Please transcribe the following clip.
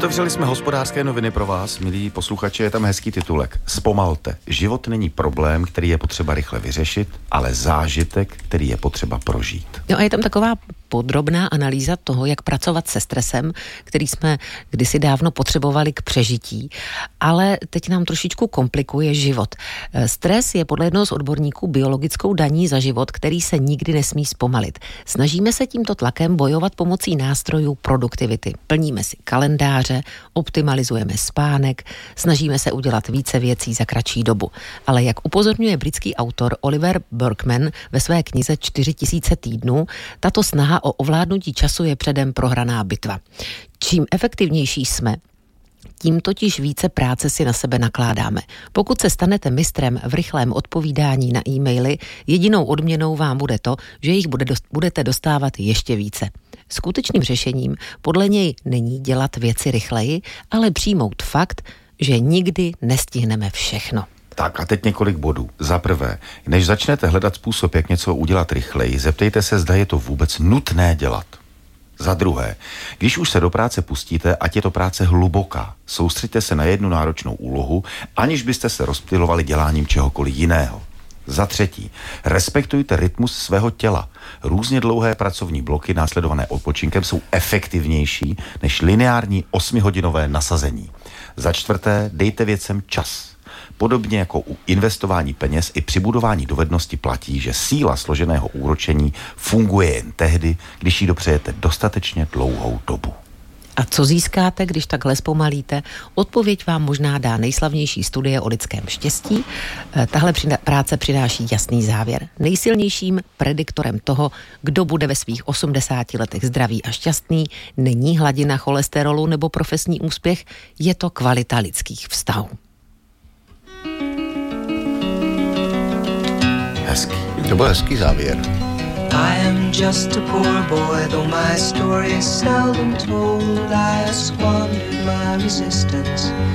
Otevřeli jsme Hospodářské noviny pro vás, milí posluchači, je tam hezký titulek. Zpomalte. Život není problém, který je potřeba rychle vyřešit, ale zážitek, který je potřeba prožít. No a je tam taková podrobná analýza toho, jak pracovat se stresem, který jsme kdysi dávno potřebovali k přežití, ale teď nám trošičku komplikuje život. Stres je podle jednoho z odborníků biologickou daní za život, který se nikdy nesmí zpomalit. Snažíme se tímto tlakem bojovat pomocí nástrojů produktivity. Plníme si kalendáře, optimalizujeme spánek, snažíme se udělat více věcí za kratší dobu. Ale jak upozorňuje britský autor Oliver Burkeman ve své knize 4000 týdnů, tato snaha o ovládnutí času je předem prohraná bitva. Čím efektivnější jsme, tím totiž více práce si na sebe nakládáme. Pokud se stanete mistrem v rychlém odpovídání na e-maily, jedinou odměnou vám bude to, že jich budete dostávat ještě více. Skutečným řešením podle něj není dělat věci rychleji, ale přijmout fakt, že nikdy nestihneme všechno. Tak a teď několik bodů. Za prvé, než začnete hledat způsob, jak něco udělat rychleji, zeptejte se, zda je to vůbec nutné dělat. Za druhé, když už se do práce pustíte, ať je to práce hluboká, soustřeďte se na jednu náročnou úlohu, aniž byste se rozptylovali děláním čehokoliv jiného. Za třetí, respektujte rytmus svého těla. Různě dlouhé pracovní bloky následované odpočinkem jsou efektivnější než lineární 8hodinové nasazení. Za čtvrté, dejte věcem čas. Podobně jako u investování peněz i při budování dovednosti platí, že síla složeného úročení funguje jen tehdy, když ji dopřejete dostatečně dlouhou dobu. A co získáte, když takhle zpomalíte? Odpověď vám možná dá nejslavnější studie o lidském štěstí. Tahle práce přináší jasný závěr. Nejsilnějším prediktorem toho, kdo bude ve svých 80 letech zdravý a šťastný, není hladina cholesterolu nebo profesní úspěch, je to kvalita lidských vztahů. Hezký. To byl hezký závěr. I am just a poor boy, though my story is seldom told. I have squandered my resistance